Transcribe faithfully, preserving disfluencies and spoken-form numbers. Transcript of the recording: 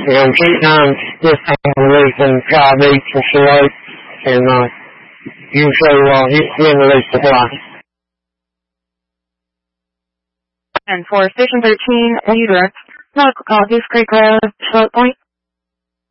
And three times this time released in five eighths for Soy, and uh, usually uh, he, he released the fly. And for station thirteen, leader, North Caucasus Creek Road, short point.